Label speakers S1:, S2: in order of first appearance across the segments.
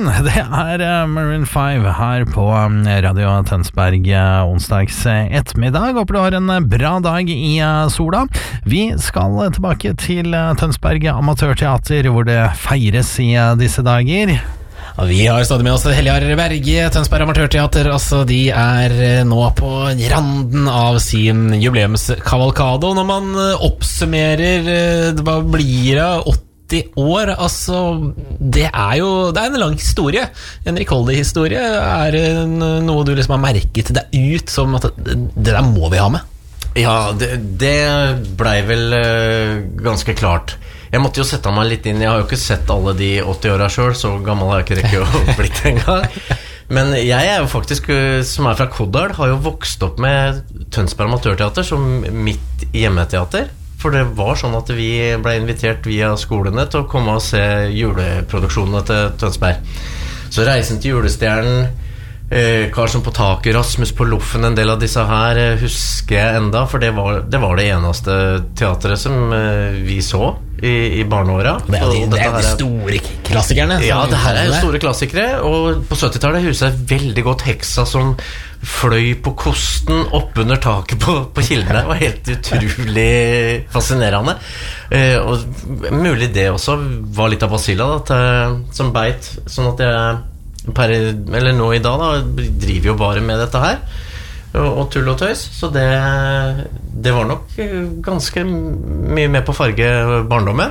S1: det Maroon 5 her på Radio Tønsberg onsdags ettermiddag. Håper du har en bra dag i sola. Vi skal tilbake til Tønsberg Amatørteater, hvor det feires i disse dager.
S2: Og vi har stadig med oss Heljar Berge, Tønsberg Amatørteater. Altså, de nå på randen av sin jubileumskavalkade. Og når man oppsummerer, hva blir det, 80 år, altså det en lang historie, en rikholdig historie. Det noe du liksom har merket deg ut som at det der må vi ha med?
S3: Ja, det ble vel ganske klart. Jeg måtte jo sette meg litt inn. Jeg har jo ikke sett alle de 80 årene selv, så gammel har jeg ikke rekket å blitt en gang. Men jeg jo faktisk, som fra Koddal, har jo vokst opp med Tønsberg Amatørteater som mitt hjemmeteater. For det var sånn at vi ble invitert via skolene til å komme og se juleproduksjonene til Tønsberg. Så Reisen til julestjernen, Karlsson på taket, Rasmus på Loffen, en del av disse her husker jeg enda, for det var det eneste teateret som vi så i barneåra.
S2: Det de store klassikerne.
S3: Ja, det her jo store klassikere. Og på 70-tallet huset veldig godt Heksa som fløy på kosten opp under taket på kildene. Det var helt utrolig fascinerende. Og mulig det også var litt av Basila da, som beit, sånn at eller nå i dag da, driver jo bare med dette her og tull og tøys, så det var nok ganske mye med på farge barndommen.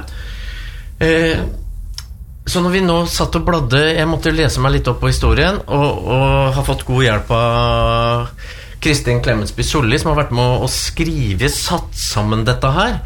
S3: Så når vi nå satt og bladde, jeg måtte lese meg litt opp på historien og har fått god hjelp av Kristin Clemensby Solli, som har vært med å satt sammen dette her.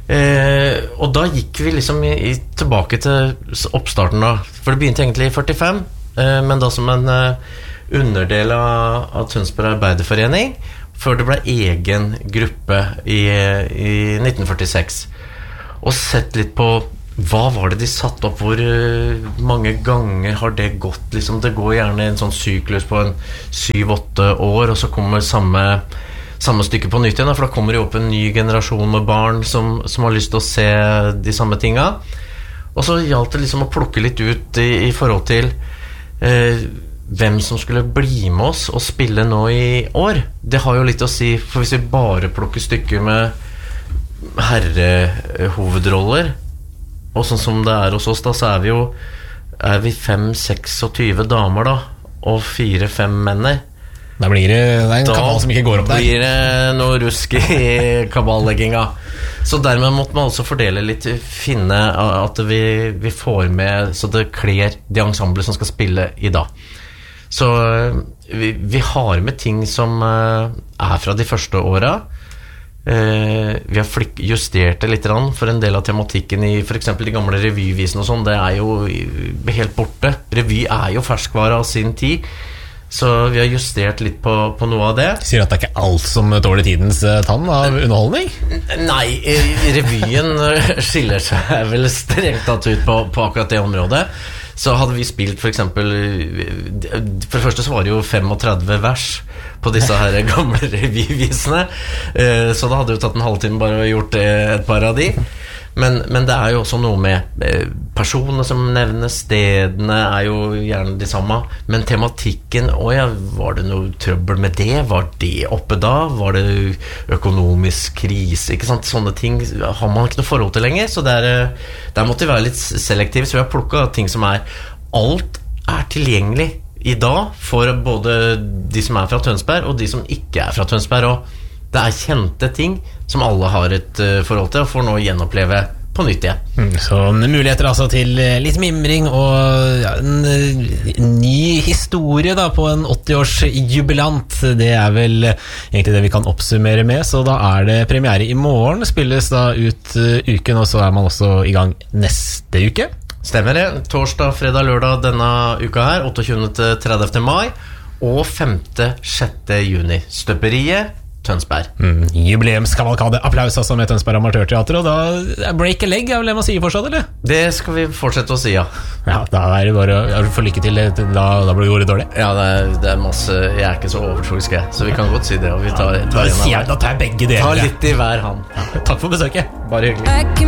S3: Og da gikk vi liksom tilbake til oppstarten da, for det begynte egentlig i 45, men da som en underdel av Tønsberg Arbeiderforening, før det ble egen gruppe i 1946. Og sett litt på hva var det de satt opp, hvor mange ganger har det gått, liksom det går gjerne en sånn syklus på en 7-8 år, og så kommer samme stykke på nytt igjen, for da kommer det opp en ny generasjon med barn som har lyst til å se de samme tinga. Og så gjaldt det liksom å plukke litt ut i forhold til hvem som skulle bli med oss og spille nå i år. Det har jo litt å si, for hvis vi bare plukker stykker med herrehovedroller, og sånn som det hos oss da, så vi 5-26 damer da, og 4-5 menner.
S2: Da blir det en kabal som ikke går opp der.
S3: Da blir det noe rusk i kaballegginga. Så dermed måtte man også fordele litt, finne at vi får med, så det kler de ensembler som skal spille i dag. Så vi har med ting som fra de første åra. Vi har justert det litt for en del av tematikken i for eksempel de gamle revyvisene og sånn. Det jo helt borte. Revy jo ferskvare av sin tid. Så vi har justert litt på noe av det.
S2: Sier at det ikke alt som tåler tidens tann av underholdning?
S3: Nei, revyen skiller seg vel strengt tatt ut på akkurat det området. Så hadde vi spilt for eksempel, for det første så var det jo 35 vers på disse her gamle revyvisene, så da hadde vi tatt en halvtime bare og gjort et par av de. Men det jo også noe med personer som nevnes, stedene jo gjerne de samme, men tematikken, var det noe trøbbel med det? Var det oppe da? Var det økonomisk krise? Ikke sant? Sånne ting har man ikke noe forhold til lenger, så der måtte vi være litt selektive, så vi har plukket ting som alt tilgjengelig i dag for både de som fra Tønsberg og de som ikke fra Tønsberg, og det kjente ting som alle har et forhold til og får nå gjenoppleve på nytt igjen.
S2: Så muligheter altså til litt mimring og en ny historie da på en 80-års jubilant. Det vel egentlig det vi kan oppsummere med, så da det premiere i morgen, spilles da ut uken, og så man også i gang neste uke.
S3: Stemmer det. Torsdag, fredag, lørdag denne uka her, 28. til 30. mai og 5.-6. juni. Støperiet Tønsberg.
S2: Jubileumskavalkade. Applaus altså med Tønsberg Amatørteater. Og da break a leg, vel det man sier fortsatt, eller?
S3: Det skal vi fortsette å si, ja.
S2: Ja, da det bare å få lykke til. Da blir det ordet dårlig.
S3: Ja, det masse. Jeg ikke så overtroisk, så vi kan godt si det. Og vi tar
S2: da tar jeg begge deler.
S3: Ta litt i hver hand.
S2: Ja, takk for besøket.
S3: Bare hyggelig.